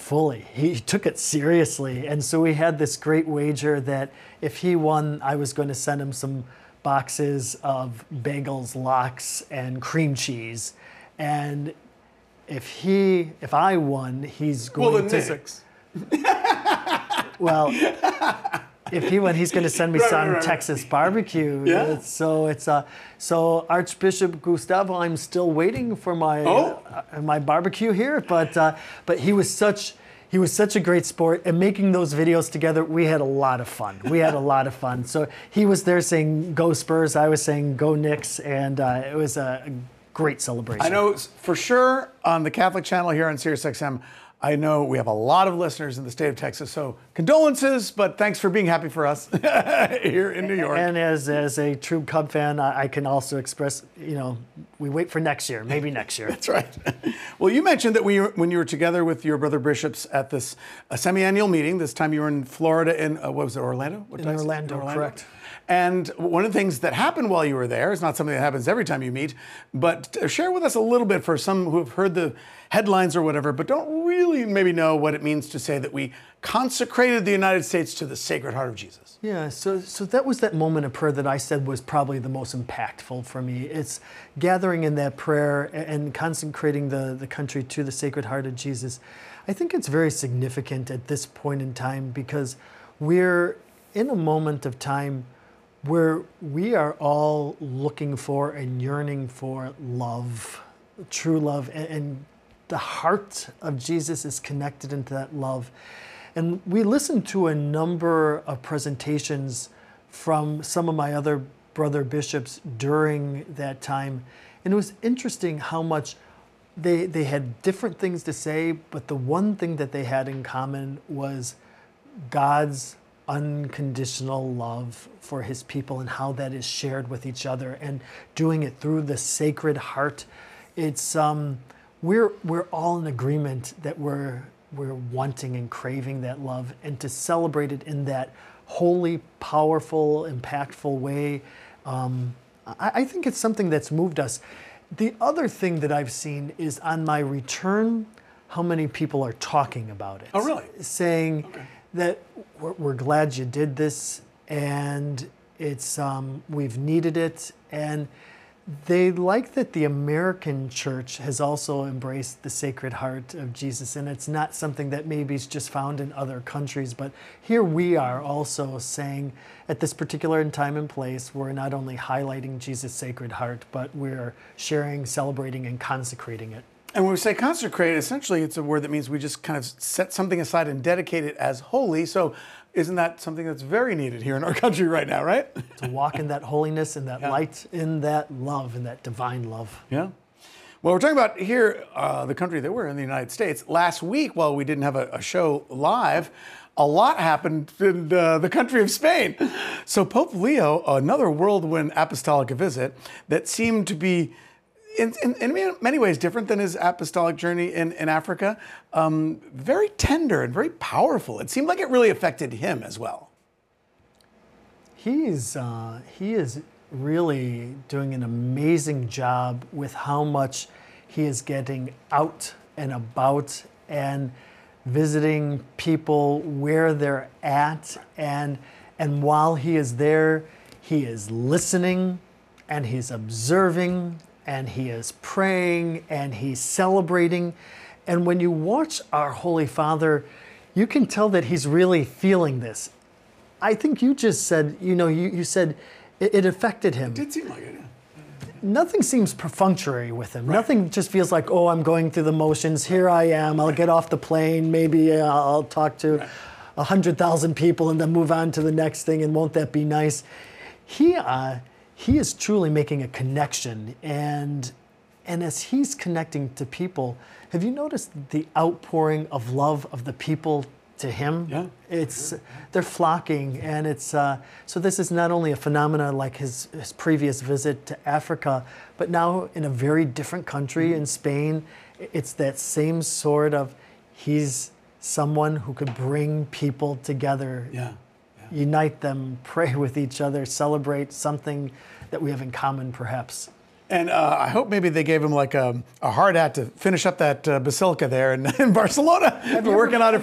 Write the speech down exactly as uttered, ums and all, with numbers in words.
fully. He took it seriously. And so we had this great wager that if he won, I was going to send him some boxes of bagels, lox, and cream cheese. And if he, if I won, he's going well, the to... six. Well, if he won, he's going to send me right, some right, right. Texas barbecue. Yeah. It's, so it's uh, so Archbishop Gustavo. I'm still waiting for my Oh. uh, my barbecue here, but uh, but he was such he was such a great sport, and making those videos together, we had a lot of fun. We had a lot of fun. So he was there saying "Go Spurs," I was saying "Go Knicks," and uh, it was a great celebration. I know for sure on the Catholic channel here on Sirius X M. I know we have a lot of listeners in the state of Texas, so condolences, but thanks for being happy for us here in New York. And as as a true Cub fan, I, I can also express, you know, we wait for next year, maybe next year. That's right. Well, you mentioned that we were, when you were together with your brother bishops at this uh, semi-annual meeting, this time you were in Florida, in, uh, what was it, Orlando? What In did I say? Orlando, correct. And one of the things that happened while you were there, it's not something that happens every time you meet, but share with us a little bit for some who have heard the headlines or whatever, but don't really maybe know what it means to say that we consecrated the United States to the Sacred Heart of Jesus. Yeah, so so that was that moment of prayer that I said was probably the most impactful for me. It's gathering in that prayer and consecrating the, the country to the Sacred Heart of Jesus. I think it's very significant at this point in time because we're in a moment of time where we are all looking for and yearning for love, true love, and, and the heart of Jesus is connected into that love. And we listened to a number of presentations from some of my other brother bishops during that time. And it was interesting how much they, they had different things to say, but the one thing that they had in common was God's unconditional love for his people and how that is shared with each other and doing it through the Sacred Heart. It's um, we're we're all in agreement that we're we're wanting and craving that love and to celebrate it in that holy, powerful, impactful way. Um, I, I think it's something that's moved us. The other thing that I've seen is on my return, how many people are talking about it. Oh, really? Saying Okay. that we're, we're glad you did this, and it's um, we've needed it, and they like that the American church has also embraced the Sacred Heart of Jesus, and it's not something that maybe is just found in other countries, but here we are also saying at this particular time and place, we're not only highlighting Jesus' Sacred Heart, but we're sharing, celebrating, and consecrating it. And when we say consecrate, essentially it's a word that means we just kind of set something aside and dedicate it as holy. So isn't that something that's very needed here in our country right now, right? To walk in that holiness, in that Yeah. light, in that love, in that divine love. Yeah. Well, we're talking about here, uh, the country that we're in, the United States. Last week, while we didn't have a, a show live, a lot happened in uh, the country of Spain. So Pope Leo, another whirlwind apostolic visit that seemed to be In, in, in many ways different than his apostolic journey in, in Africa, um, very tender and very powerful. It seemed like it really affected him as well. He's uh, he is really doing an amazing job with how much he is getting out and about and visiting people where they're at, and and while he is there, he is listening and he's observing and he is praying and he's celebrating. And when you watch our Holy Father, you can tell that he's really feeling this. I think you just said, you know, you, you said it, it affected him. It did seem like it, yeah. Nothing seems perfunctory with him. Right. Nothing just feels like, oh, I'm going through the motions. Here I am. I'll get off the plane. Maybe uh, I'll talk to a right. hundred thousand people and then move on to the next thing. And won't that be nice? He uh, he is truly making a connection. And and as he's connecting to people, have you noticed the outpouring of love of the people to him? Yeah. It's they're flocking, and it's uh, so this is not only a phenomenon like his, his previous visit to Africa, but now in a very different country, mm-hmm. in Spain. It's that same sort of, he's someone who could bring people together, yeah. Yeah. unite them, pray with each other, celebrate something that we have in common perhaps. And uh, I hope maybe they gave him like a, a hard hat to finish up that uh, basilica there in, in Barcelona. I've been working on it